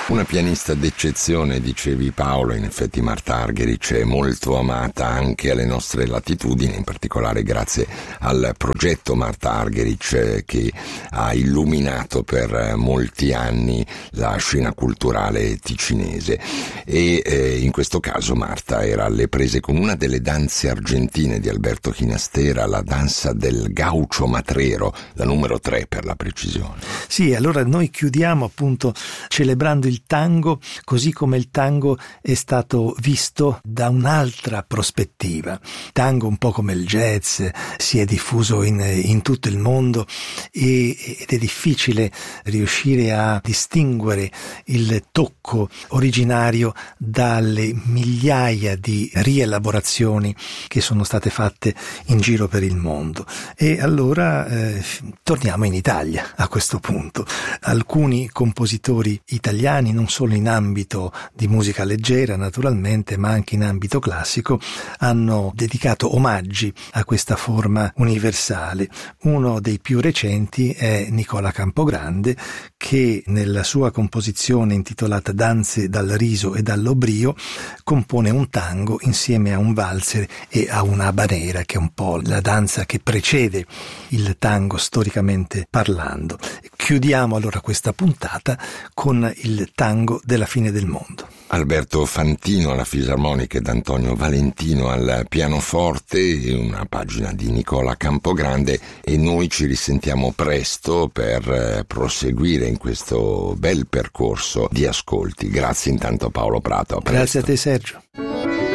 Una pianista d'eccezione, dicevi Paolo, in effetti Marta Argerich è molto amata anche alle nostre latitudini, in particolare grazie al progetto Marta Argerich che ha illuminato per molti anni la scena culturale ticinese e in questo caso Marta era alle prese con una delle danze argentine di Alberto Ginastera, la danza del gaucho matrero, la numero 3 per la precisione. Sì, allora noi chiudiamo appunto celebrando il tango così come il tango è stato visto da un'altra prospettiva. Il tango, un po' come il jazz, si è diffuso in tutto il mondo ed è difficile riuscire a distinguere il tocco originario dalle migliaia di rielaborazioni che sono state fatte in giro per il mondo. E allora torniamo in Italia a questo punto. Alcuni compositori italiani, non solo in ambito di musica leggera naturalmente, ma anche in ambito classico, hanno dedicato omaggi a questa forma universale. Uno dei più recenti è Nicola Campogrande, che nella sua composizione intitolata Danze dal riso e dall'oblio compone un tango insieme a un valzer e a una habanera, che è un po' la danza che precede il tango storicamente parlando. Chiudiamo allora questa puntata con il tango della fine del mondo. Alberto Fantino alla fisarmonica ed Antonio Valentino al pianoforte, una pagina di Nicola Campogrande, e noi ci risentiamo presto per proseguire in questo bel percorso di ascolti. Grazie intanto a Paolo Prato. A presto. Grazie a te Sergio.